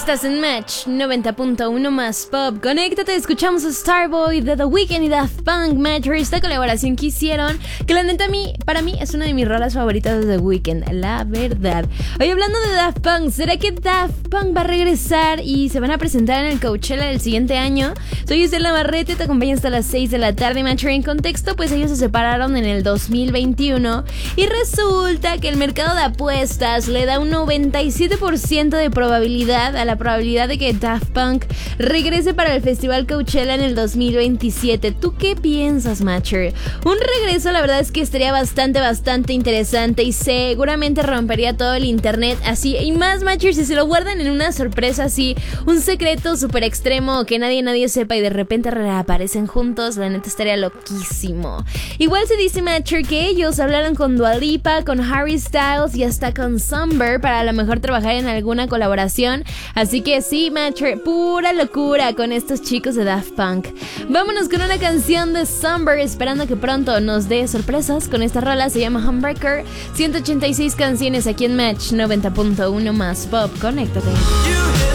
Estás en Match 90.1 más Pop. Conéctate, escuchamos a Starboy de The Weeknd y Daft Punk, Match, esta colaboración que hicieron, que la neta para mí es una de mis rolas favoritas de The Weeknd, la verdad. Oye, hablando de Daft Punk, ¿será que Daft Punk va a regresar y se van a presentar en el Coachella del siguiente año? Soy Gisela Navarrete, te acompaño hasta las 6 de la tarde. Match, en contexto, pues ellos se separaron en el 2021 y resulta que el mercado de apuestas le da un 97% de probabilidad a la probabilidad de que Daft Punk regrese para el Festival Coachella en el 2027. ¿Tú qué piensas, Matcher? Un regreso, la verdad es que estaría bastante interesante y seguramente rompería todo el internet así. Y más, Matcher, si se lo guardan en una sorpresa así, un secreto súper extremo que nadie sepa y de repente reaparecen juntos, la neta estaría loquísimo. Igual se dice, Matcher, que ellos hablaron con Dua Lipa, con Harry Styles y hasta con Somber para a lo mejor trabajar en alguna colaboración. Así que sí, Matcher, pura locura con estos chicos de Daft Punk. Vámonos con una canción de Somber, esperando que pronto nos dé sorpresas con esta rola. Se llama Homebreaker. 186 canciones aquí en Match 90.1 más Pop. Conéctate.